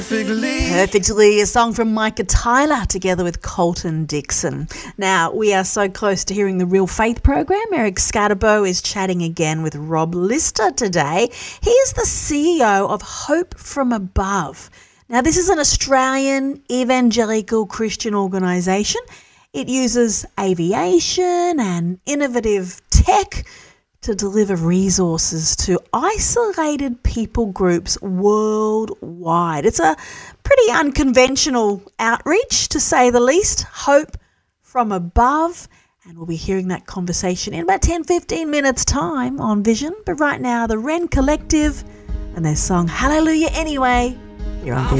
Perfectly, a song from Micah Tyler together with Colton Dixon. Now, we are so close to hearing the Real Faith program. Eric Scatterbo is chatting again with Rob Lister today. He is the CEO of Hope from Above. Now, this is an Australian evangelical Christian organisation. It uses aviation and innovative tech to deliver resources to isolated people groups worldwide. It's a pretty unconventional outreach, to say the least. Hope from Above, and we'll be hearing that conversation in about 10-15 minutes time on Vision. But right now, the Wren Collective and their song Hallelujah Anyway, here on Vision.